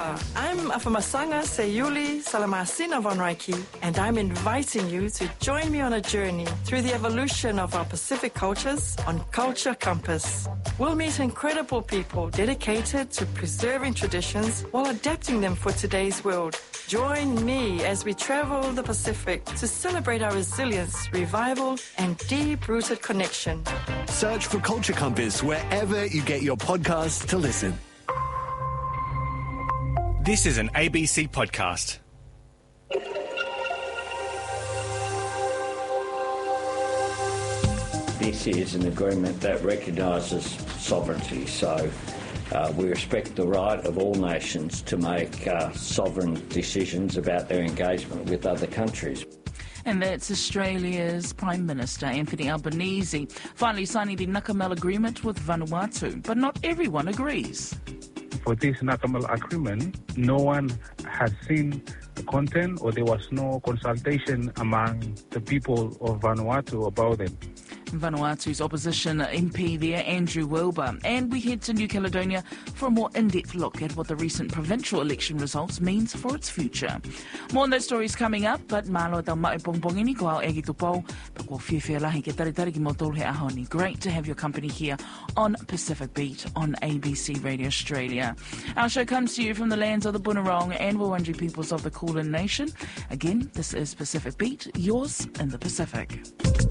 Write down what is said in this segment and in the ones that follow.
Aloha, I'm Afamasanga Sayuli Salamasina Von Reiki, and I'm inviting you to join me on a journey through the evolution of our Pacific cultures on Culture Compass. We'll meet incredible people dedicated to preserving traditions while adapting them for today's world. Join me as we travel the Pacific to celebrate our resilience, revival, and deep-rooted connection. Search for Culture Compass wherever you get your podcasts to listen. This is an ABC podcast. This is an agreement that recognises sovereignty, so we respect the right of all nations to make sovereign decisions about their engagement with other countries. And that's Australia's Prime Minister, Anthony Albanese, finally signing the Nakamel Agreement with Vanuatu. But not everyone agrees. For this Nakamel Agreement, no one has seen the content, or there was no consultation among the people of Vanuatu about them. Vanuatu's opposition MP there, Andrew Wilbur. And we head to New Caledonia for a more in-depth look at what the recent provincial election results means for its future. More on those stories coming up, but malo tau mai pongpongini ko au egi tupou, pa ko whiwhia lahi ke taritari ki motolu he ahoni. Great to have your company here on Pacific Beat on ABC Radio Australia. Our show comes to you from the lands of the Bunurong and Wurundjeri peoples of the Kulin Nation. Again, this is Pacific Beat, yours in the Pacific.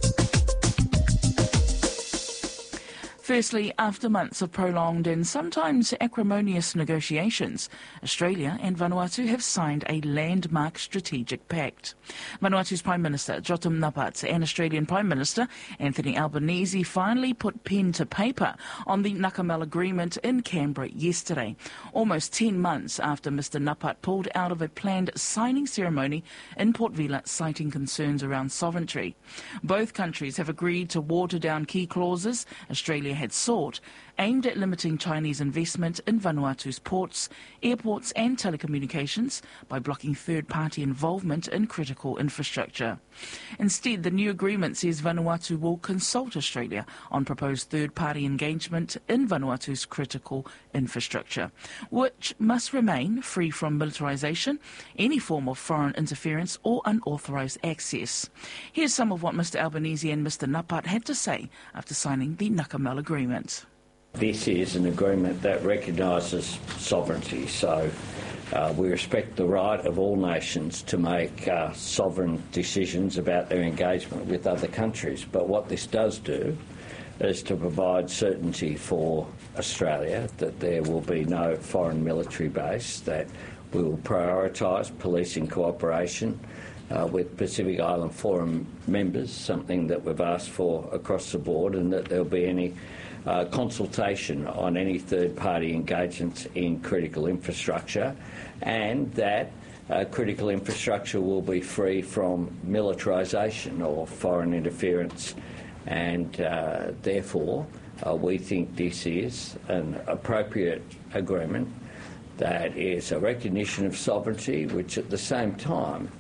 Firstly, after months of prolonged and sometimes acrimonious negotiations, Australia and Vanuatu have signed a landmark strategic pact. Vanuatu's Prime Minister, Jotam Napat, and Australian Prime Minister, Anthony Albanese, finally put pen to paper on the Nakamel Agreement in Canberra yesterday, almost 10 months after Mr Napat pulled out of a planned signing ceremony in Port Vila, citing concerns around sovereignty. Both countries have agreed to water down key clauses Australia had sought, aimed at limiting Chinese investment in Vanuatu's ports, airports and telecommunications by blocking third-party involvement in critical infrastructure. Instead, the new agreement says Vanuatu will consult Australia on proposed third-party engagement in Vanuatu's critical infrastructure, which must remain free from militarisation, any form of foreign interference or unauthorised access. Here's some of what Mr Albanese and Mr Napat had to say after signing the Nakamel Agreement. This is an agreement that recognises sovereignty, so we respect the right of all nations to make sovereign decisions about their engagement with other countries. But what this does do is to provide certainty for Australia that there will be no foreign military base, that we will prioritise policing cooperation with Pacific Island Forum members, something that we've asked for across the board, and that there'll be any consultation on any third-party engagements in critical infrastructure, and that critical infrastructure will be free from militarisation or foreign interference. And therefore, we think this is an appropriate agreement that is a recognition of sovereignty, which at the same time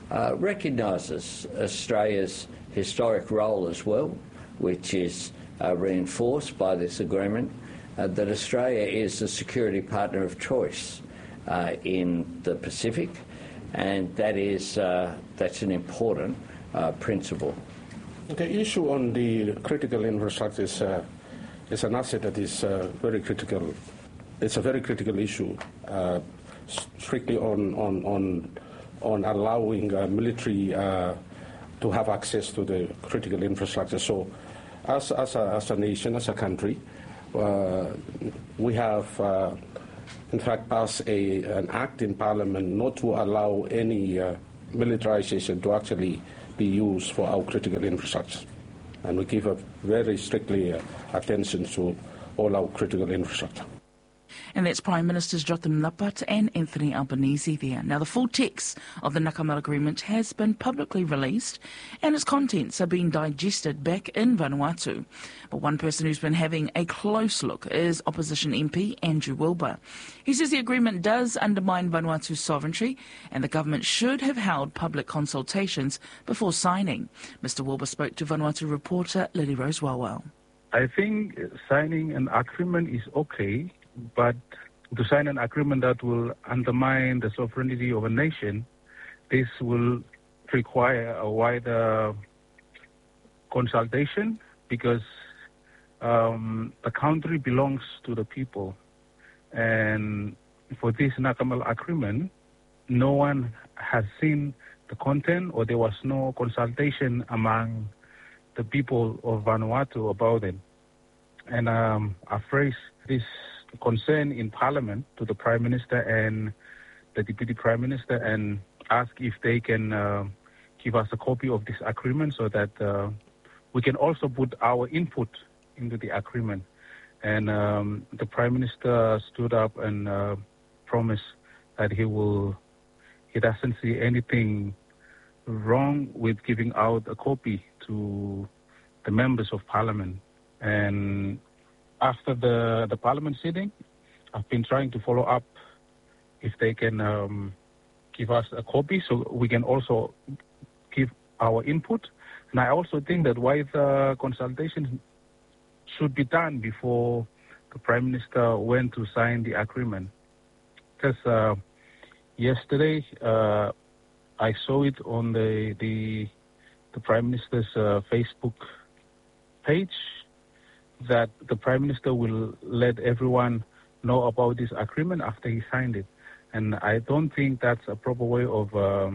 recognises Australia's historic role as well, which is reinforced by this agreement, that Australia is the security partner of choice in the Pacific, and that's an important principle. The issue on the critical infrastructure is an asset that is very critical. It's a very critical issue, strictly on allowing military to have access to the critical infrastructure. So, as a nation, as a country, we have, in fact, passed an act in Parliament not to allow any militarization to actually be used for our critical infrastructure. And we give a very strictly attention to all our critical infrastructure. And that's Prime Ministers Jotam Napat and Anthony Albanese there. Now, the full text of the Nakamel Agreement has been publicly released and its contents are being digested back in Vanuatu. But one person who's been having a close look is Opposition MP Andrew Wilbur. He says the agreement does undermine Vanuatu's sovereignty and the government should have held public consultations before signing. Mr Wilbur spoke to Vanuatu reporter Lily Rose Wawau. I think signing an agreement is okay, but to sign an agreement that will undermine the sovereignty of a nation, this will require a wider consultation because the country belongs to the people. And for this Nakamal agreement, no one has seen the content or there was no consultation among the people of Vanuatu about it. And I phrased this concern in Parliament to the Prime Minister and the Deputy Prime Minister and ask if they can give us a copy of this agreement so that we can also put our input into the agreement. And the Prime Minister stood up and promised that he doesn't see anything wrong with giving out a copy to the members of Parliament. And after the Parliament sitting, I've been trying to follow up if they can give us a copy so we can also give our input. And I also think that why the consultation should be done before the Prime Minister went to sign the agreement. Because yesterday I saw it on the Prime Minister's Facebook page that the Prime Minister will let everyone know about this agreement after he signed it. And I don't think that's a proper way of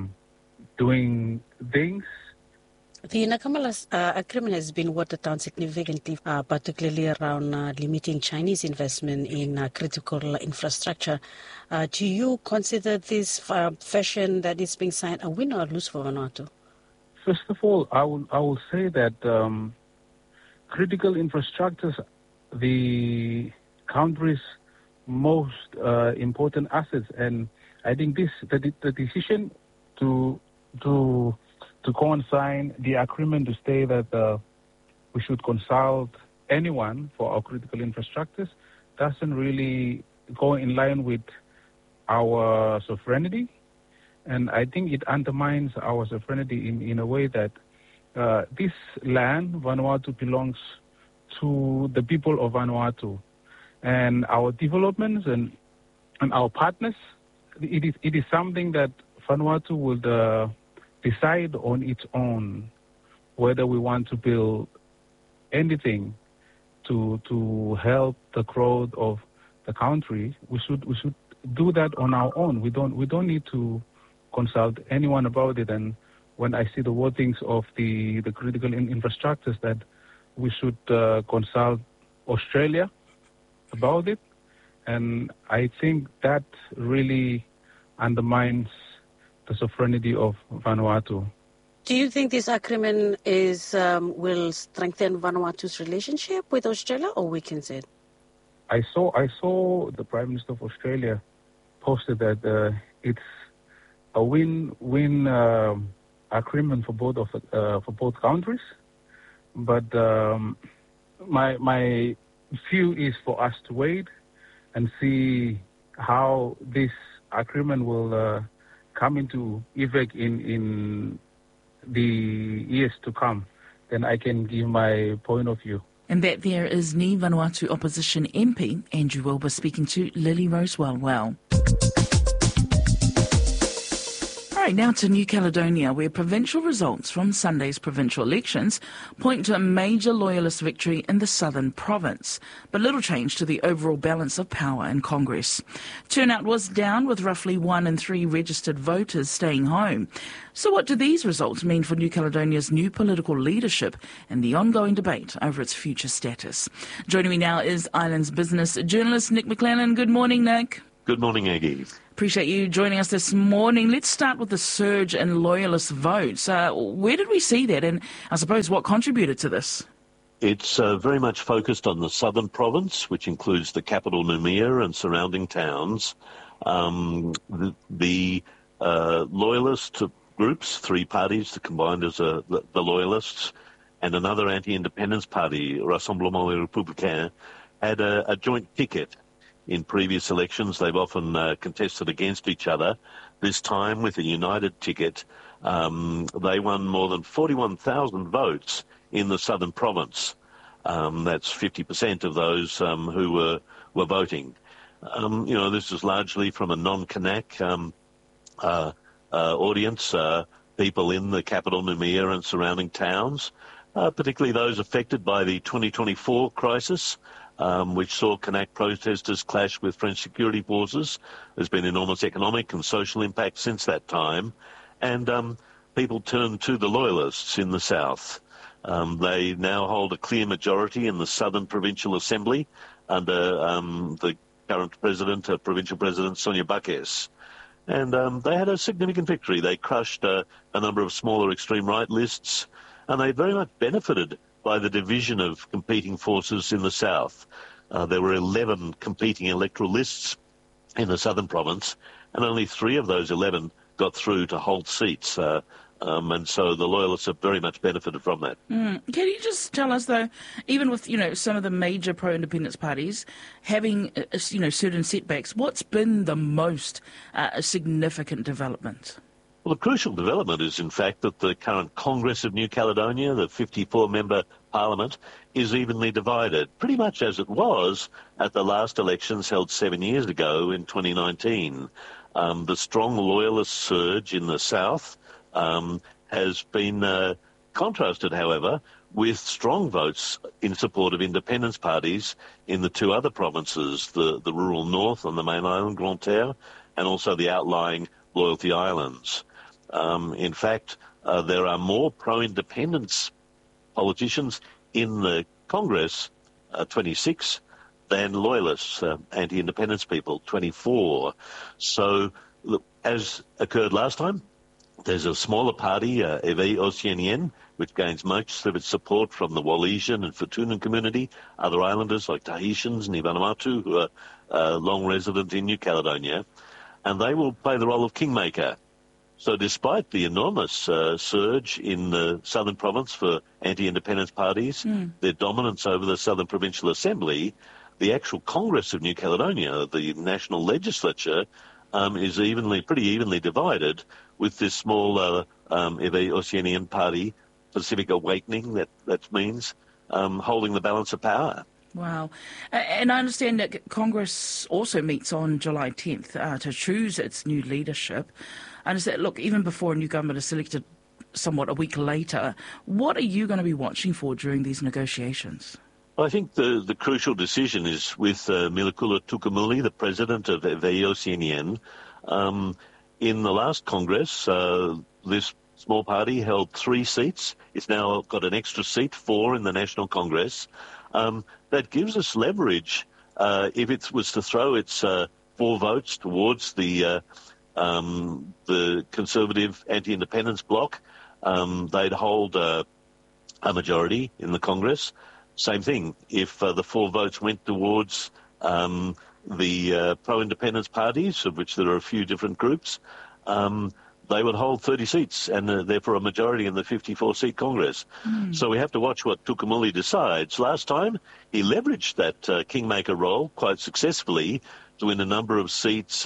doing things. The Nakamal agreement has been watered down significantly, particularly around limiting Chinese investment in critical infrastructure. Do you consider this fashion that is being signed a win or a lose for Vanuatu? First of all, I will say that critical infrastructures, the country's most important assets, and I think the decision to go and sign the agreement to say that we should consult anyone for our critical infrastructures doesn't really go in line with our sovereignty. And I think it undermines our sovereignty in a way that this land, Vanuatu, belongs to the people of Vanuatu. And our developments and our partners, it is something that Vanuatu would decide on its own whether we want to build anything to help the growth of the country. We should do that on our own. We don't need to consult anyone about it. And when I see the wordings of the critical infrastructures, that we should consult Australia about it, and I think that really undermines the sovereignty of Vanuatu. Do you think this agreement will strengthen Vanuatu's relationship with Australia or weakens it? I saw the Prime Minister of Australia posted that it's a win-win agreement for both countries. But my view is for us to wait and see how this agreement will come into effect in the years to come. Then I can give my point of view. And that there is Ni Vanuatu Opposition MP Andrew Wilbur speaking to Lily Rose Wellwell. Right, now to New Caledonia, where provincial results from Sunday's provincial elections point to a major loyalist victory in the southern province, but little change to the overall balance of power in Congress. Turnout was down, with roughly 1 in 3 registered voters staying home. So what do these results mean for New Caledonia's new political leadership and the ongoing debate over its future status? Joining me now is Islands business journalist Nick McClellan. Good morning, Nick. Good morning, Aggie. Appreciate you joining us this morning. Let's start with the surge in loyalist votes. Where did we see that, and I suppose what contributed to this? It's very much focused on the southern province, which includes the capital Noumea and surrounding towns. The loyalist groups, 3 parties combined as the loyalists, and another anti-independence party, Rassemblement Républicain, had a joint ticket. In previous elections, they've often contested against each other. This time, with a united ticket, they won more than 41,000 votes in the southern province. That's 50% of those who were voting. This is largely from a non-Kanak audience, people in the capital, Noumea, and surrounding towns, particularly those affected by the 2024 crisis, which saw Kanak protesters clash with French security forces. There's been enormous economic and social impact since that time, and people turned to the Loyalists in the south. They now hold a clear majority in the Southern Provincial Assembly under the current provincial president, Sonia Bakes. And they had a significant victory. They crushed a number of smaller extreme right lists, and they very much benefited by the division of competing forces in the south. There were 11 competing electoral lists in the southern province, and only 3 of those 11 got through to hold seats. And so the Loyalists have very much benefited from that. Can you just tell us, though, even with, some of the major pro-independence parties having, certain setbacks, what's been the most significant development? Well, the crucial development is, in fact, that the current Congress of New Caledonia, the 54-member parliament, is evenly divided, pretty much as it was at the last elections held 7 years ago in 2019. The strong Loyalist surge in the south has been contrasted, however, with strong votes in support of independence parties in the 2 other provinces, the rural north on the main island, Grande-Terre, and also the outlying Loyalty Islands. In fact, there are more pro-independence politicians in the Congress, 26, than Loyalists, anti-independence people, 24. So, as occurred last time, there's a smaller party, Éveil Océanien, which gains most of its support from the Wallisian and Futunan community, other islanders like Tahitians and Vanuatu, who are long resident in New Caledonia, and they will play the role of kingmaker. So despite the enormous surge in the southern province for anti-independence parties, their dominance over the Southern Provincial Assembly, the actual Congress of New Caledonia, the national legislature, is pretty evenly divided, with this small Éveil Océanien party, Pacific Awakening, that means, holding the balance of power. Wow. And I understand that Congress also meets on July 10th to choose its new leadership. I understand, look, even before a new government is selected somewhat a week later, what are you going to be watching for during these negotiations? I think the crucial decision is with Milikula Tukumuli, the president of Éveil Océanien. In the last Congress, this small party held 3 seats. It's now got an extra seat, 4 in the National Congress. That gives us leverage if it was to throw its 4 votes towards the Conservative anti-independence bloc. They'd hold a majority in the Congress. Same thing, if the 4 votes went towards the pro-independence parties, of which there are a few different groups, they would hold 30 seats and therefore a majority in the 54-seat Congress. So we have to watch what Tukumuli decides. Last time, he leveraged that kingmaker role quite successfully to win a number of seats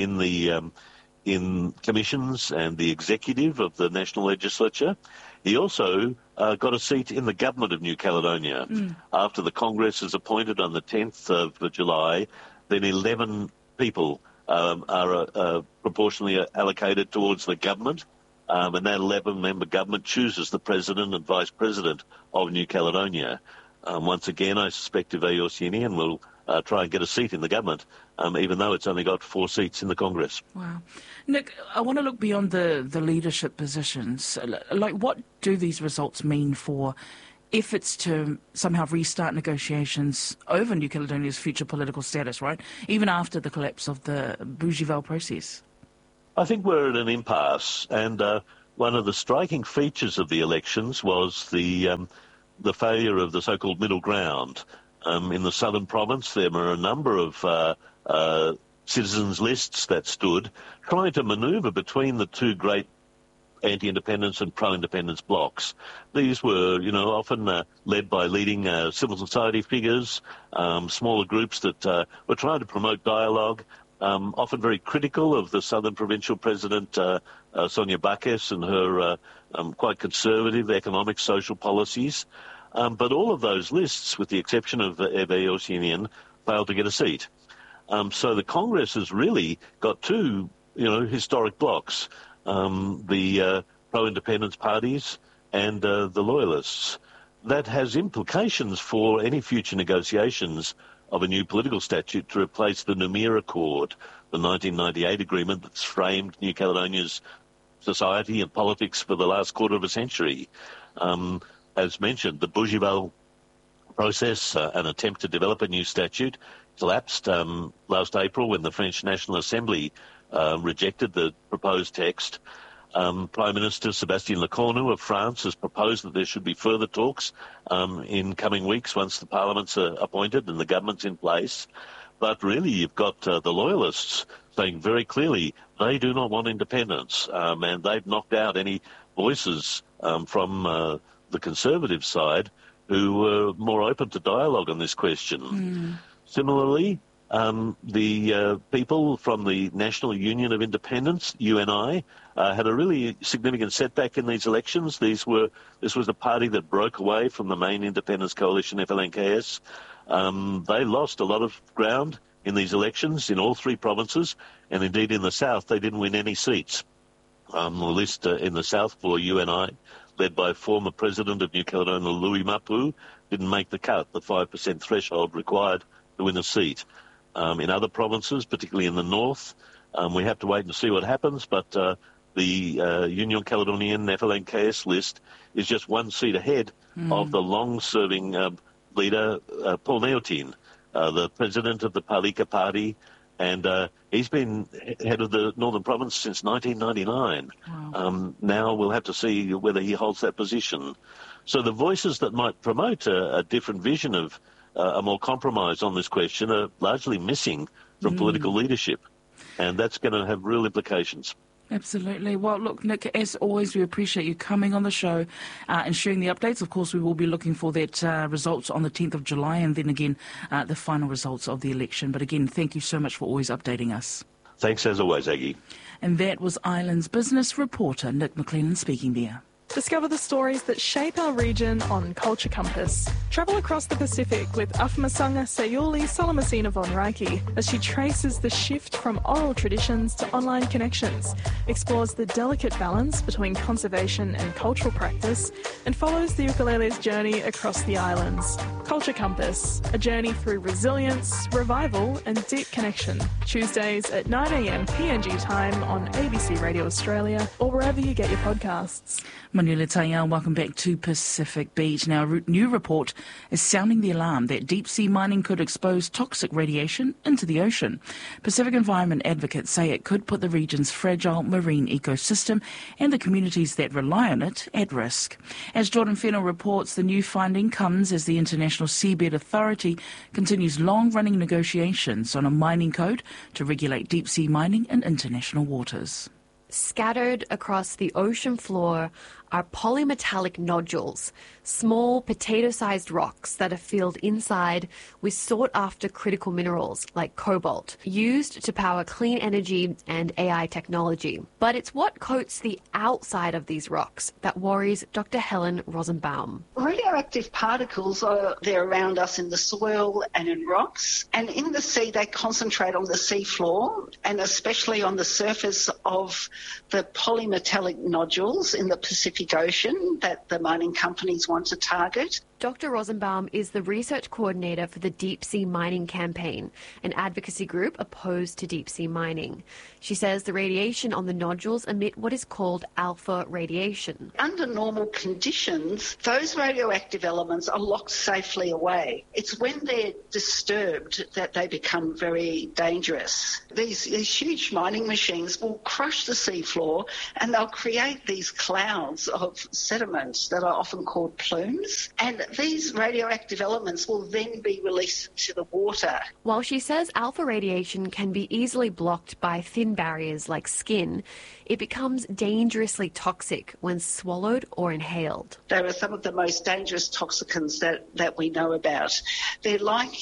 in commissions and the executive of the national legislature. He also got a seat in the government of New Caledonia. After the Congress is appointed on the 10th of July, then 11 people are proportionally allocated towards the government, and that 11-member government chooses the president and vice president of New Caledonia. Once again, I suspect Éveil Océanien will try and get a seat in the government, even though it's only got 4 seats in the Congress. Wow. Nick, I want to look beyond the leadership positions. Like, what do these results mean for efforts to somehow restart negotiations over New Caledonia's future political status, right, even after the collapse of the Bougival process? I think we're at an impasse, and one of the striking features of the elections was the failure of the so-called middle ground. In the southern province, there were a number of citizens' lists that stood trying to manoeuvre between the 2 great anti-independence and pro-independence blocs. These were, often led by leading civil society figures, smaller groups that were trying to promote dialogue, often very critical of the Southern Provincial President, Sonia Bakes, and her quite conservative economic social policies. But all of those lists, with the exception of Éveil Océanien, failed to get a seat. So the Congress has really got two, historic blocks, the pro-independence parties and the Loyalists. That has implications for any future negotiations of a new political statute to replace the Noumea Accord, the 1998 agreement that's framed New Caledonia's society and politics for the last quarter of a century. As mentioned, the Bougival process, an attempt to develop a new statute, collapsed last April when the French National Assembly rejected the proposed text. Prime Minister Sébastien Lecornu of France has proposed that there should be further talks in coming weeks once the parliaments are appointed and the government's in place. But really, you've got the Loyalists saying very clearly they do not want independence, and they've knocked out any voices from the Conservative side who were more open to dialogue on this question. Similarly, the people from the National Union of Independents, UNI, had a really significant setback in these elections. This was a party that broke away from the main independence coalition, FLNKS. They lost a lot of ground in these elections in all three provinces, and indeed in the south they didn't win any seats. The list in the south for UNI, led by former President of New Caledonia, Louis Mapu, didn't make the cut, the 5% threshold required to win a seat. In other provinces, particularly in the north, we have to wait and see what happens, but the Union Caledonian FLNKS list is just one seat ahead of the long-serving leader, Paul Néotine, the president of the Palika Party, and he's been head of the Northern Province since 1999. Wow. Now we'll have to see whether he holds that position. So the voices that might promote a different vision of a more compromise on this question are largely missing from political leadership, and that's going to have real implications. Absolutely. Well, look, Nick, as always, we appreciate you coming on the show and sharing the updates. Of course, we will be looking for that results on the 10th of July and then again the final results of the election. But again, thank you so much for always updating us. Thanks as always, Aggie. And that was Islands business reporter Nick McLennan speaking there. Discover the stories that shape our region on Culture Compass. Travel across the Pacific with Afumasanga Sayuli Salamasina von Reiki as she traces the shift from oral traditions to online connections, explores the delicate balance between conservation and cultural practice, and follows the ukulele's journey across the islands. Culture Compass, a journey through resilience, revival and deep connection. Tuesdays at 9 a.m. PNG time on ABC Radio Australia or wherever you get your podcasts. Manuela Tayal, welcome back to Pacific Beach. Now, a new report is sounding the alarm that deep-sea mining could expose toxic radiation into the ocean. Pacific environment advocates say it could put the region's fragile marine ecosystem and the communities that rely on it at risk. As Jordan Fennell reports, the new finding comes as the International Seabed Authority continues long-running negotiations on a mining code to regulate deep-sea mining in international waters. Scattered across the ocean floor are polymetallic nodules, small potato-sized rocks that are filled inside with sought-after critical minerals like cobalt, used to power clean energy and AI technology. But it's what coats the outside of these rocks that worries Dr. Helen Rosenbaum. Radioactive particles are there around us in the soil and in rocks, and in the sea they concentrate on the seafloor and especially on the surface of the polymetallic nodules in the Pacific Ocean that the mining companies want to target. Dr. Rosenbaum is the research coordinator for the Deep Sea Mining Campaign, an advocacy group opposed to deep sea mining. She says the radiation on the nodules emit what is called alpha radiation. Under normal conditions, those radioactive elements are locked safely away. It's when they're disturbed that they become very dangerous. These huge mining machines will crush the seafloor and they'll create these clouds of sediment that are often called plumes. And these radioactive elements will then be released into the water. While she says alpha radiation can be easily blocked by thin barriers like skin, it becomes dangerously toxic when swallowed or inhaled. They are some of the most dangerous toxicants that we know about. They're like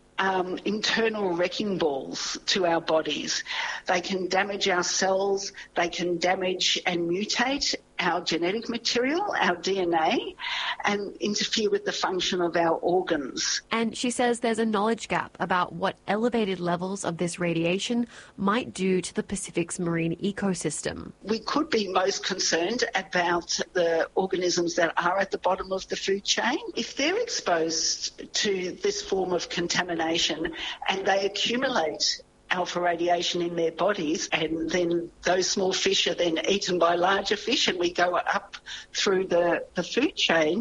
internal wrecking balls to our bodies. They can damage our cells, they can damage and mutate our genetic material, our DNA, and interfere with the function of our organs. And she says there's a knowledge gap about what elevated levels of this radiation might do to the Pacific's marine ecosystem. We could be most concerned about the organisms that are at the bottom of the food chain. If they're exposed to this form of contamination and they accumulate alpha radiation in their bodies, and then those small fish are then eaten by larger fish, and we go up through the food chain.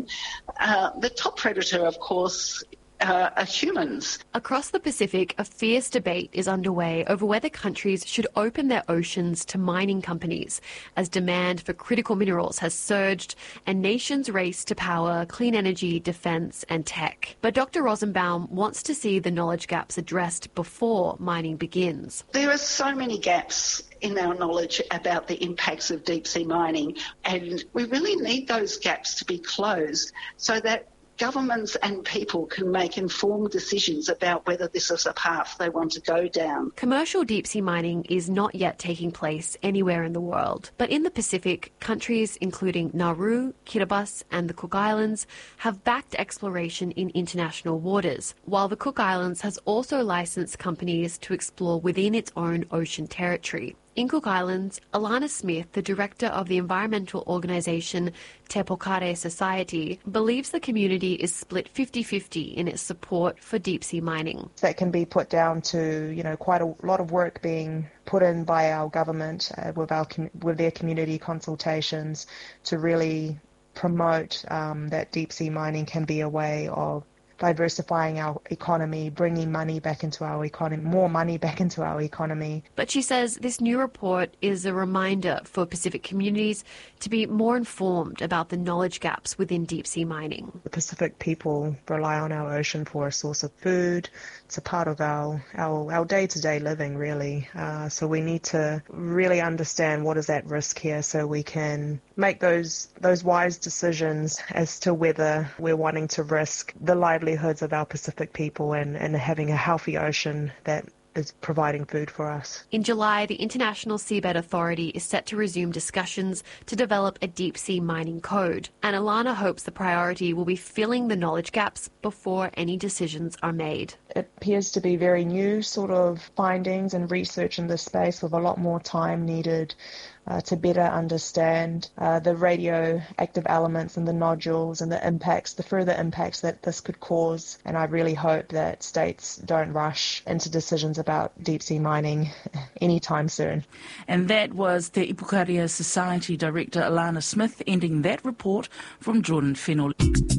The top predator, of course, are humans. Across the Pacific, a fierce debate is underway over whether countries should open their oceans to mining companies as demand for critical minerals has surged and nations race to power clean energy, defence and tech. But Dr. Rosenbaum wants to see the knowledge gaps addressed before mining begins. There are so many gaps in our knowledge about the impacts of deep sea mining, and we really need those gaps to be closed so that governments and people can make informed decisions about whether this is a path they want to go down. Commercial deep-sea mining is not yet taking place anywhere in the world. But in the Pacific, countries including Nauru, Kiribati and the Cook Islands have backed exploration in international waters, while the Cook Islands has also licensed companies to explore within its own ocean territory. In Cook Islands, Alana Smith, the director of the environmental organisation Te Pokare Society, believes the community is split 50-50 in its support for deep-sea mining. That can be put down to, quite a lot of work being put in by our government with their community consultations to really promote that deep-sea mining can be a way of diversifying our economy, bringing money back into our economy, more money back into our economy. But she says this new report is a reminder for Pacific communities to be more informed about the knowledge gaps within deep-sea mining. The Pacific people rely on our ocean for a source of food. It's a part of our day-to-day living, really. So we need to really understand what is at risk here so we can make those wise decisions as to whether we're wanting to risk the livelihoods of our Pacific people and having a healthy ocean that is providing food for us. In July, the International Seabed Authority is set to resume discussions to develop a deep-sea mining code, and Alana hopes the priority will be filling the knowledge gaps before any decisions are made. It appears to be very new sort of findings and research in this space with a lot more time needed to better understand the radioactive elements and the nodules and the further impacts that this could cause. And I really hope that states don't rush into decisions about deep-sea mining anytime soon. And that was Te Pokare Society Director Alana Smith ending that report from Jordan Fennell.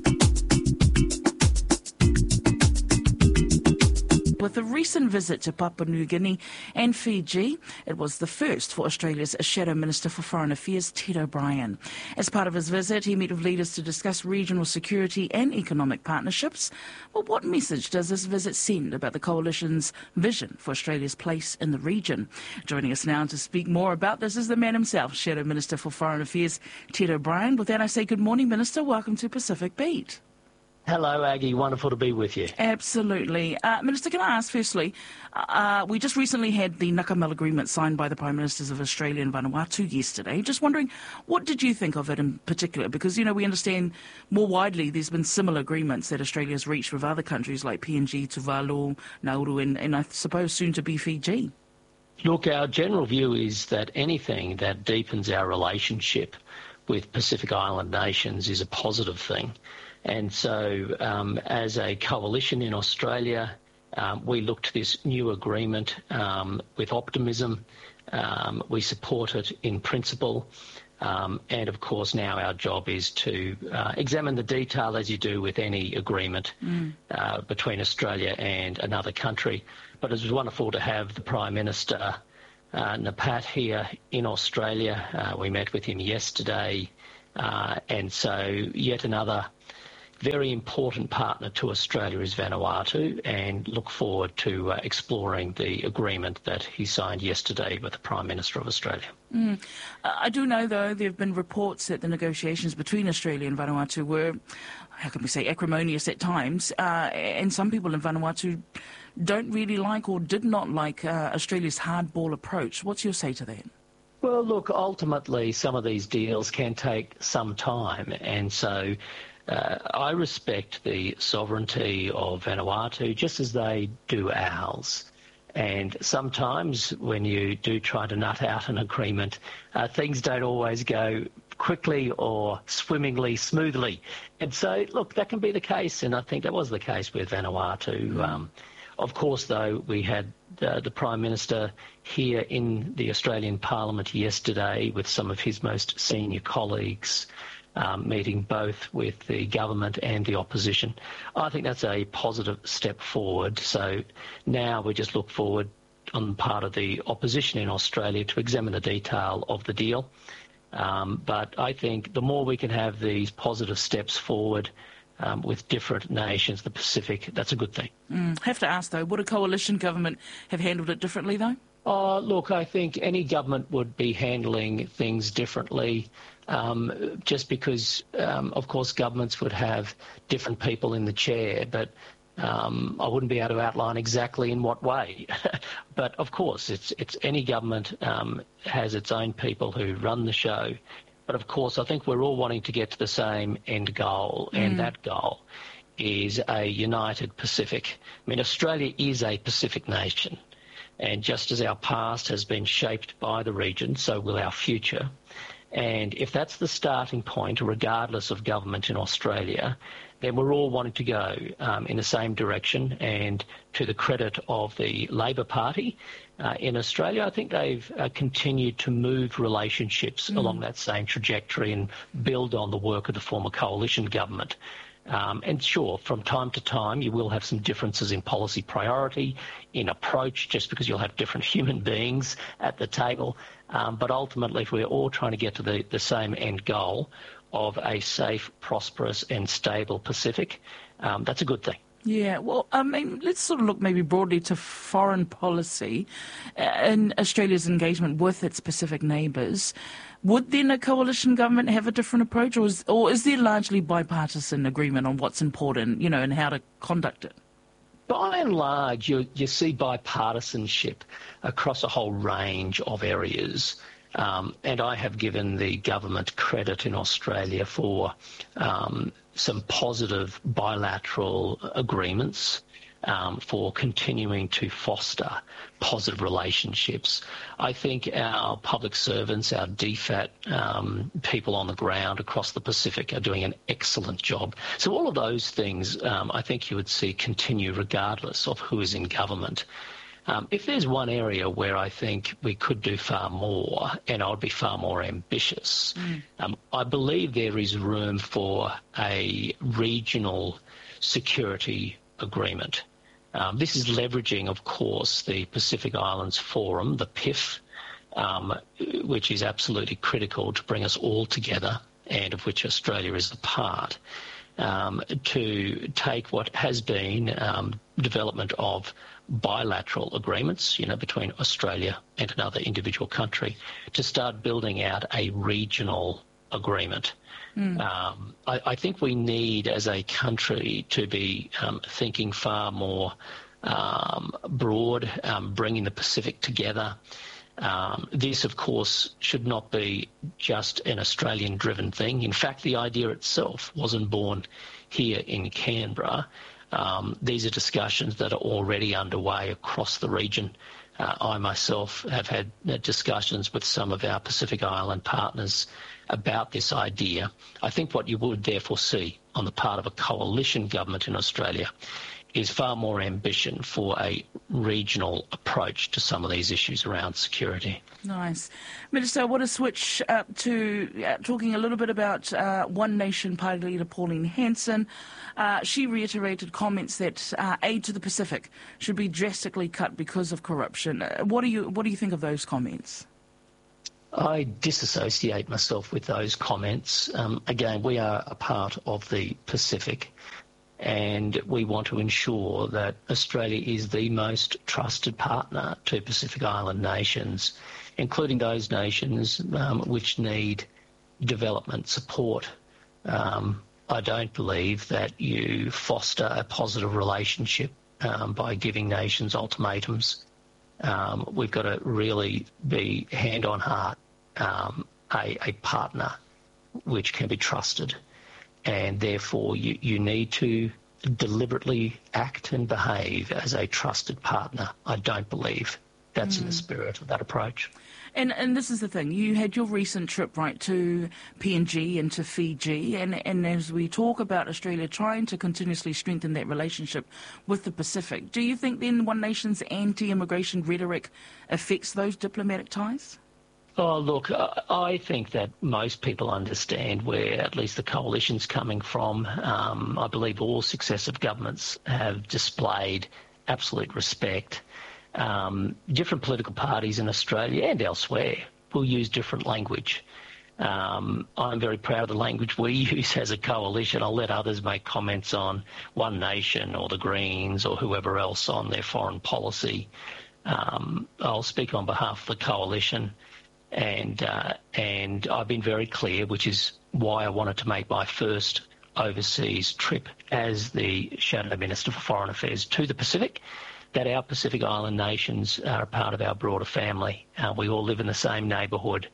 With a recent visit to Papua New Guinea and Fiji, it was the first for Australia's Shadow Minister for Foreign Affairs, Ted O'Brien. As part of his visit, he met with leaders to discuss regional security and economic partnerships. Well, what message does this visit send about the Coalition's vision for Australia's place in the region? Joining us now to speak more about this is the man himself, Shadow Minister for Foreign Affairs, Ted O'Brien. With that, I say good morning, Minister. Welcome to Pacific Beat. Hello, Aggie. Wonderful to be with you. Absolutely. Minister, can I ask firstly, we just recently had the Nakamel Agreement signed by the Prime Ministers of Australia and Vanuatu yesterday. Just wondering, what did you think of it in particular? Because, we understand more widely there's been similar agreements that Australia's reached with other countries like PNG, Tuvalu, Nauru, and I suppose soon to be Fiji. Look, our general view is that anything that deepens our relationship with Pacific Island nations is a positive thing. And so as a coalition in Australia, we look to this new agreement with optimism. We support it in principle. And, of course, now our job is to examine the detail, as you do with any agreement between Australia and another country. But it was wonderful to have the Prime Minister, Napat, here in Australia. We met with him yesterday. And so yet another very important partner to Australia is Vanuatu, and look forward to exploring the agreement that he signed yesterday with the Prime Minister of Australia. I do know, though, there have been reports that the negotiations between Australia and Vanuatu were, how can we say, acrimonious at times, and some people in Vanuatu don't really like or did not like Australia's hardball approach. What's your say to that? Well, look, ultimately some of these deals can take some time, and so I respect the sovereignty of Vanuatu just as they do ours. And sometimes when you do try to nut out an agreement, things don't always go quickly or swimmingly, smoothly. And so, look, that can be the case, and I think that was the case with Vanuatu. Of course, though, we had the Prime Minister here in the Australian Parliament yesterday with some of his most senior colleagues, meeting both with the government and the opposition. I think that's a positive step forward. So now we just look forward on the part of the opposition in Australia to examine the detail of the deal. But I think the more we can have these positive steps forward with different nations, the Pacific, that's a good thing. Have to ask, though, would a coalition government have handled it differently, though? Look, I think any government would be handling things differently, just because, of course, governments would have different people in the chair, but I wouldn't be able to outline exactly in what way. But, of course, it's any government has its own people who run the show. But, of course, I think we're all wanting to get to the same end goal, and that goal is a united Pacific. I mean, Australia is a Pacific nation, and just as our past has been shaped by the region, so will our future. And if that's the starting point, regardless of government in Australia, then we're all wanting to go in the same direction. And to the credit of the Labor Party in Australia, I think they've continued to move relationships along that same trajectory and build on the work of the former coalition government. And sure, from time to time, you will have some differences in policy priority, in approach, just because you'll have different human beings at the table. But ultimately, if we're all trying to get to the same end goal of a safe, prosperous and stable Pacific, that's a good thing. Yeah, well, I mean, let's sort of look maybe broadly to foreign policy and Australia's engagement with its Pacific neighbours. Would then a coalition government have a different approach, or is there largely bipartisan agreement on what's important, and how to conduct it? By and large, you see bipartisanship across a whole range of areas. And I have given the government credit in Australia for some positive bilateral agreements, for continuing to foster positive relationships. I think our public servants, our DFAT people on the ground across the Pacific are doing an excellent job. So all of those things I think you would see continue regardless of who is in government. If there's one area where I think we could do far more, and I would be far more ambitious, I believe there is room for a regional security agreement. This is leveraging, of course, the Pacific Islands Forum, the PIF, which is absolutely critical to bring us all together, and of which Australia is a part, to take what has been development of bilateral agreements, between Australia and another individual country, to start building out a regional agreement. I think we need, as a country, to be thinking far more broad, bringing the Pacific together. This, of course, should not be just an Australian-driven thing. In fact, the idea itself wasn't born here in Canberra. These are discussions that are already underway across the region. I myself have had discussions with some of our Pacific Island partners about this idea. I think what you would therefore see on the part of a coalition government in Australia is far more ambition for a regional approach to some of these issues around security. Nice. Minister, I want to switch to talking a little bit about One Nation Party leader Pauline Hanson. She reiterated comments that aid to the Pacific should be drastically cut because of corruption. What do you think of those comments? I disassociate myself with those comments. Again, we are a part of the Pacific, and we want to ensure that Australia is the most trusted partner to Pacific Island nations, including those nations which need development support. I don't believe that you foster a positive relationship by giving nations ultimatums. We've got to really be hand on heart a partner which can be trusted, and therefore you need to deliberately act and behave as a trusted partner. I don't believe that's in the spirit of that approach. And this is the thing, you had your recent trip, right, to PNG and to Fiji, and as we talk about Australia trying to continuously strengthen that relationship with the Pacific, do you think then One Nation's anti-immigration rhetoric affects those diplomatic ties? Oh, look, I think that most people understand where at least the coalition's coming from. I believe all successive governments have displayed absolute respect. Different political parties in Australia and elsewhere will use different language. I'm very proud of the language we use as a coalition. I'll let others make comments on One Nation or the Greens or whoever else on their foreign policy. I'll speak on behalf of the coalition, and I've been very clear, which is why I wanted to make my first overseas trip as the Shadow Minister for Foreign Affairs to the Pacific, that our Pacific Island nations are a part of our broader family. We all live in the same neighbourhood,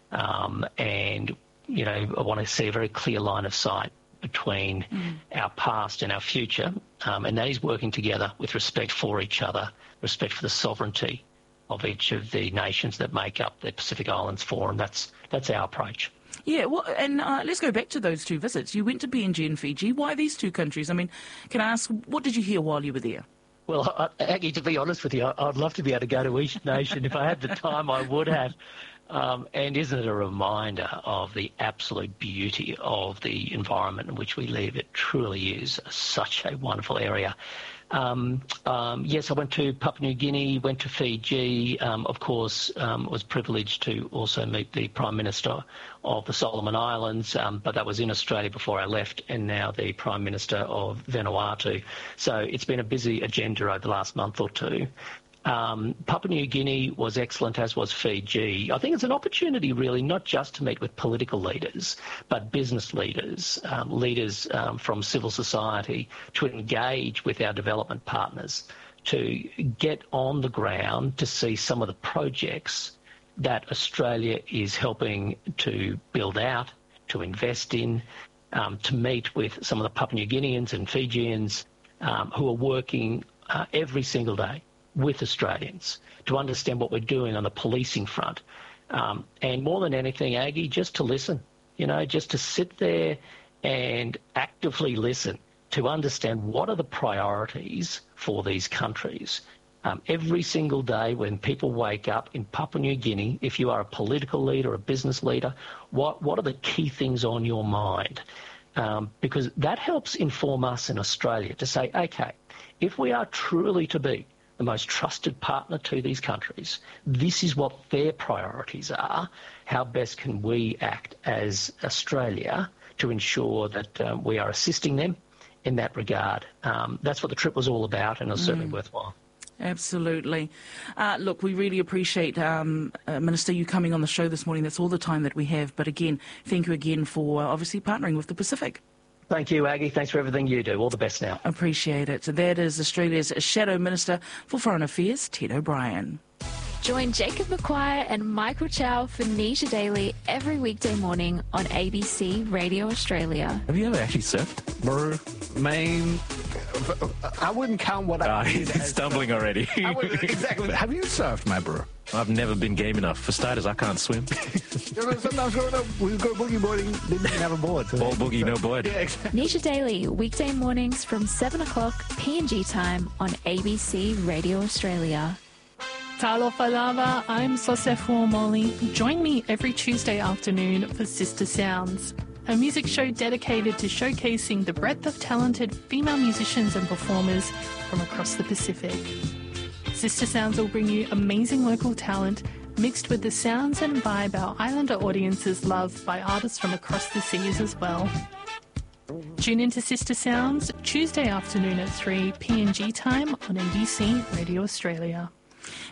and, you know, I want to see a very clear line of sight between our past and our future, and that is working together with respect for each other, respect for the sovereignty of each of the nations that make up the Pacific Islands Forum. That's our approach. Yeah, well, and let's go back to those two visits. You went to PNG and Fiji. Why these two countries? I mean, can I ask, what did you hear while you were there? Well, Aggie, to be honest with you, I'd love to be able to go to each nation. If I had the time, I would have. And isn't it a reminder of the absolute beauty of the environment in which we live? It truly is such a wonderful area. Yes, I went to Papua New Guinea, went to Fiji, of course, was privileged to also meet the Prime Minister of the Solomon Islands, but that was in Australia before I left, and now the Prime Minister of Vanuatu. So it's been a busy agenda over the last month or two. Papua New Guinea was excellent, as was Fiji. I think it's an opportunity, really, not just to meet with political leaders, but business leaders, leaders from civil society, to engage with our development partners, to get on the ground to see some of the projects that Australia is helping to build out, to invest in, to meet with some of the Papua New Guineans and Fijians who are working every single day with Australians, to understand what we're doing on the policing front. And more than anything, Aggie, just to listen, you know, just to sit there and actively listen, to understand what are the priorities for these countries. Every single day when people wake up in Papua New Guinea, if you are a political leader, a business leader, what are the key things on your mind? Because that helps inform us in Australia to say, okay, if we are truly to be the most trusted partner to these countries, this is what their priorities are. How best can we act as Australia to ensure that we are assisting them in that regard? That's what the trip was all about, and it was certainly worthwhile. Absolutely. Look, we really appreciate, Minister, you coming on the show this morning. That's all the time that we have. But again, thank you again for obviously partnering with the Pacific. Thank you, Aggie. Thanks for everything you do. All the best now. Appreciate it. So that is Australia's Shadow Minister for Foreign Affairs, Ted O'Brien. Join Jacob McQuire and Michael Chow for Nisha Daily every weekday morning on ABC Radio Australia. Have you ever actually surfed? Bro, man, I wouldn't count what I... He's stumbling already. Exactly. Have you surfed, my bro? I've never been game enough. For starters, I can't swim. Sometimes growing up, we would go boogie boarding, didn't even have a board. So. All boogie, no board. Yeah, exactly. Nisha Daily, weekday mornings from 7 o'clock PNG time on ABC Radio Australia. Talofa lava, I'm Sosefu Molly. Join me every Tuesday afternoon for Sister Sounds, a music show dedicated to showcasing the breadth of talented female musicians and performers from across the Pacific. Sister Sounds will bring you amazing local talent mixed with the sounds and vibe our Islander audiences love by artists from across the seas as well. Tune into Sister Sounds Tuesday afternoon at 3 PNG time on ABC Radio Australia.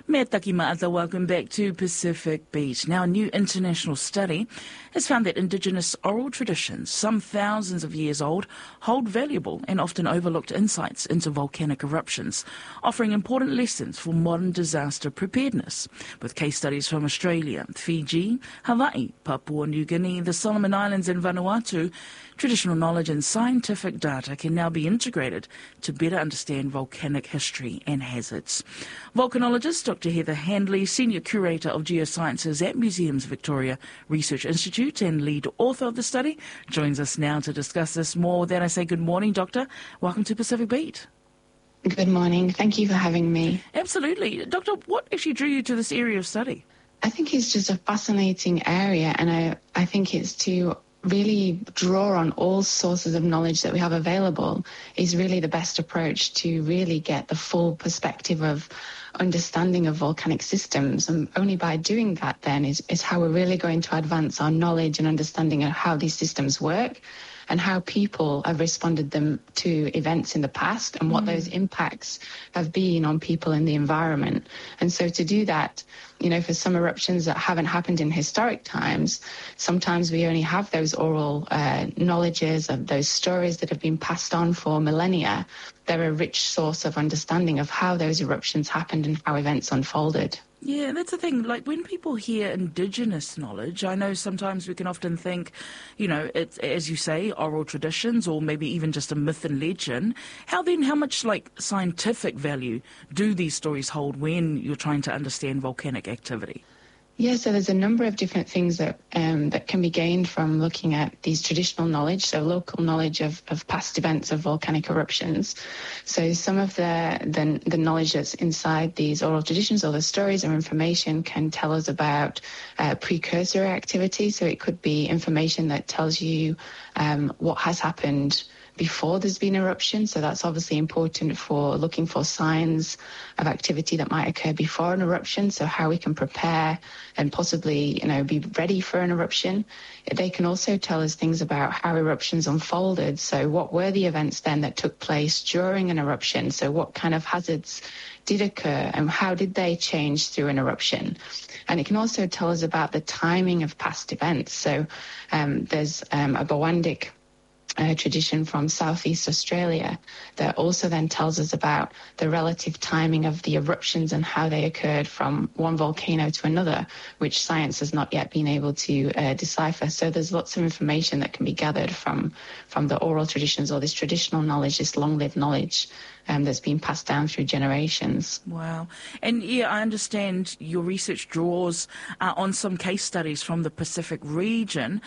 Mea taki ma'ata, welcome back to Pacific Beat. Now, a new international study has found that Indigenous oral traditions, some thousands of years old, hold valuable and often overlooked insights into volcanic eruptions, offering important lessons for modern disaster preparedness. With case studies from Australia, Fiji, Hawaii, Papua New Guinea, the Solomon Islands and Vanuatu, traditional knowledge and scientific data can now be integrated to better understand volcanic history and hazards. Volcanologist Dr. Heather Handley, Senior Curator of Geosciences at Museums Victoria Research Institute and lead author of the study, joins us now to discuss this more. Then I say good morning, Doctor. Welcome to Pacific Beat. Good morning. Thank you for having me. Absolutely. Doctor, what actually drew you to this area of study? I think it's just a fascinating area, and I think it's to really draw on all sources of knowledge that we have available is really the best approach to really get the full perspective of understanding of volcanic systems. And only by doing that then is how we're really going to advance our knowledge and understanding of how these systems work and how people have responded them to events in the past and what those impacts have been on people and the environment. And so to do that, you know, for some eruptions that haven't happened in historic times, sometimes we only have those oral knowledges of those stories that have been passed on for millennia. They're a rich source of understanding of how those eruptions happened and how events unfolded. Yeah, that's the thing. Like, when people hear Indigenous knowledge, I know sometimes we can often think, you know, it's, as you say, oral traditions or maybe even just a myth and legend. How much, like, scientific value do these stories hold when you're trying to understand volcanic activity? Yeah, so there's a number of different things that that can be gained from looking at these traditional knowledge, so local knowledge of past events of volcanic eruptions. So some of the knowledge that's inside these oral traditions or the stories or information can tell us about precursor activity. So it could be information that tells you what has happened before there's been eruption. So that's obviously important for looking for signs of activity that might occur before an eruption, so how we can prepare and possibly, you know, be ready for an eruption. They can also tell us things about how eruptions unfolded. So what were the events then that took place during an eruption? So what kind of hazards did occur and how did they change through an eruption? And it can also tell us about the timing of past events. So there's a Bawandik tradition from Southeast Australia that also then tells us about the relative timing of the eruptions and how they occurred from one volcano to another, which science has not yet been able to decipher. So there's lots of information that can be gathered from the oral traditions or this traditional knowledge, this long-lived knowledge that's been passed down through generations. Wow. And yeah, I understand your research draws on some case studies from the Pacific region.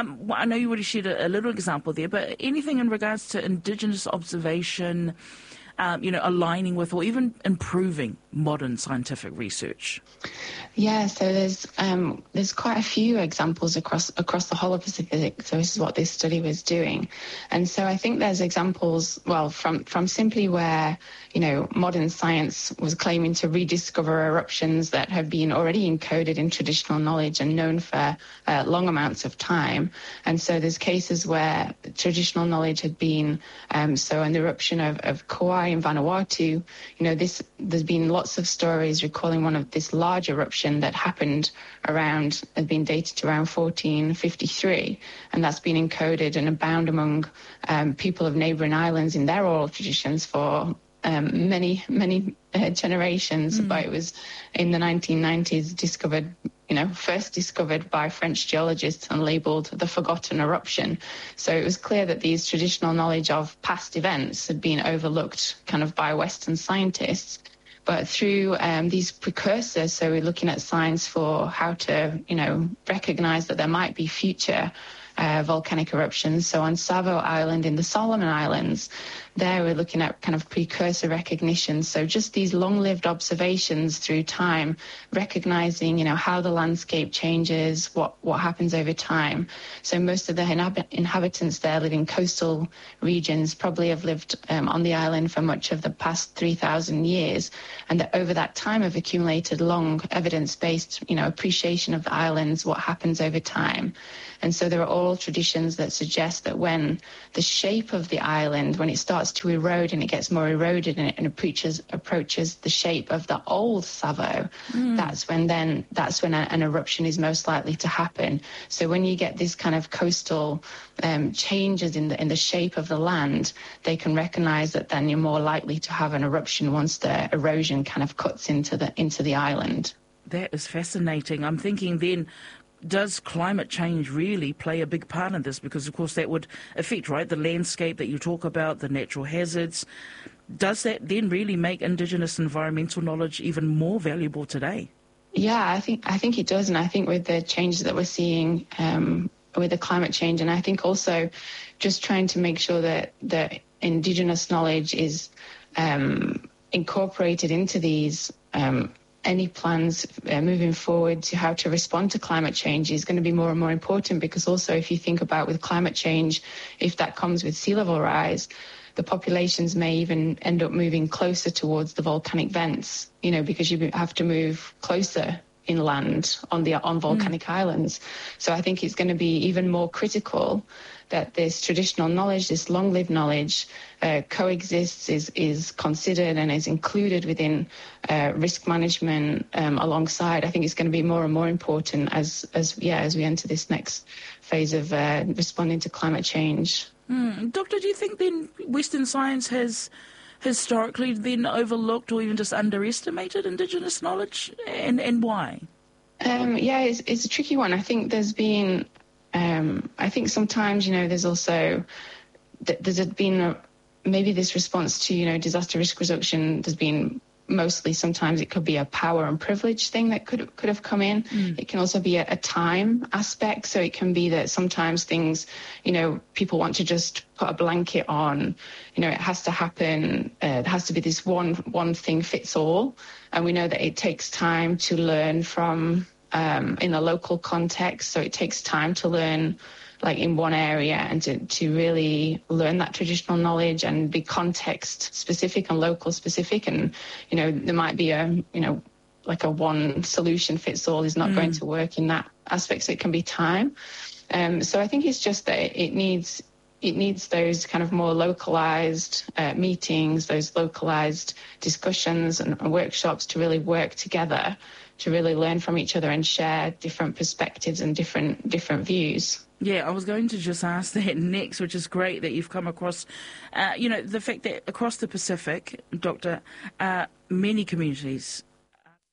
I know you already shared a little example there, but anything in regards to Indigenous observation, aligning with or even improving modern scientific research? Yeah, so there's quite a few examples across the whole of Pacific. So this is what this study was doing, and so I think there's examples, well, from simply where, you know, modern science was claiming to rediscover eruptions that have been already encoded in traditional knowledge and known for long amounts of time. And so there's cases where traditional knowledge had been so an eruption of Kauai in Vanuatu. You know, there's been lots of stories recalling one of this large eruption that happened has been dated to around 1453, and that's been encoded and abound among people of neighbouring islands in their oral traditions for many generations. But it was in the 1990s first discovered by French geologists and labelled the Forgotten Eruption. So it was clear that these traditional knowledge of past events had been overlooked kind of by Western scientists. But through these precursors, so we're looking at science for how to, recognise that there might be future volcanic eruptions. So on Savo Island in the Solomon Islands, there we're looking at kind of precursor recognition. So just these long-lived observations through time, recognizing, how the landscape changes, what happens over time. So most of the inhabitants there live in coastal regions, probably have lived on the island for much of the past 3,000 years. And that over that time have accumulated long evidence-based, appreciation of the islands, what happens over time. And so there are oral traditions that suggest that when the shape of the island, when it starts to erode and it gets more eroded and it approaches the shape of the old Savo, that's when an eruption is most likely to happen. So when you get this kind of coastal changes in the shape of the land, they can recognize that then you're more likely to have an eruption once the erosion kind of cuts into the island. That is fascinating. I'm thinking then, does climate change really play a big part in this? Because, of course, that would affect, right, the landscape that you talk about, the natural hazards. Does that then really make Indigenous environmental knowledge even more valuable today? Yeah, I think it does. And I think with the changes that we're seeing with the climate change, and I think also just trying to make sure that the Indigenous knowledge is incorporated into these any plans moving forward to how to respond to climate change is going to be more and more important, because also if you think about with climate change, if that comes with sea level rise, the populations may even end up moving closer towards the volcanic vents, because you have to move closer inland on volcanic islands. So I think it's going to be even more critical that this traditional knowledge, this long-lived knowledge, coexists, is considered and is included within risk management alongside. I think it's going to be more and more important as we enter this next phase of responding to climate change. Doctor, do you think then Western science has historically then overlooked or even just underestimated Indigenous knowledge, and why? It's a tricky one. I think there's been, I think sometimes, there's also, there's been maybe this response to, disaster risk reduction, there's been mostly sometimes it could be a power and privilege thing that could have come in. It can also be a time aspect. So it can be that sometimes things, people want to just put a blanket on, it has to happen. It has to be this one thing fits all. And we know that it takes time to learn from in a local context. So it takes time to learn like in one area and to really learn that traditional knowledge and be context specific and local specific. And, there might be a one solution fits all is not going to work in that aspect. So it can be time. So I think it's just that it needs those kind of more localized meetings, those localized discussions and workshops to really work together, to really learn from each other and share different perspectives and different views. Yeah, I was going to just ask that next, which is great that you've come across, the fact that across the Pacific, Doctor, many communities